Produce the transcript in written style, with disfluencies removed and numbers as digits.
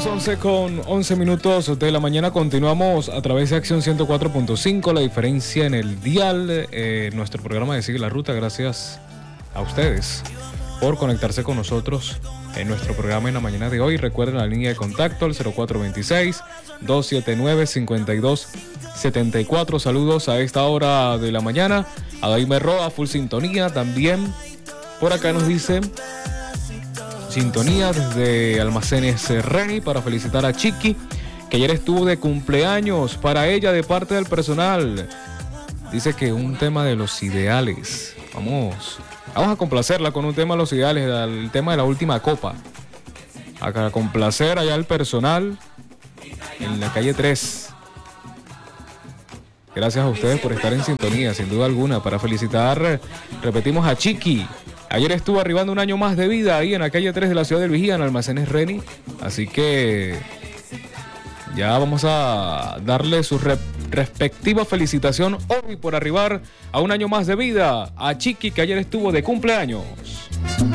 las 11:11 de la mañana. Continuamos a través de Acción 104.5, la diferencia en el dial. Nuestro programa de Sigue la Ruta. Gracias a ustedes por conectarse con nosotros en nuestro programa en la mañana de hoy. Recuerden la línea de contacto al 0426-279-5274. Saludos a esta hora de la mañana. A Daime Roa, full sintonía. También por acá nos dice sintonía desde Almacenes Reni para felicitar a Chiqui, que ayer estuvo de cumpleaños para ella de parte del personal. Dice que un tema de los ideales. Vamos a complacerla con un tema de los ideales, el tema de la última copa. A complacer allá al personal en la calle 3. Gracias a ustedes por estar en sintonía, sin duda alguna, para felicitar, repetimos, a Chiqui. Ayer estuvo arribando un año más de vida ahí en la calle 3 de la ciudad del Vigía, en Almacenes Reni. Así que ya vamos a darle su respectiva felicitación hoy por arribar a un año más de vida a Chiqui, que ayer estuvo de cumpleaños.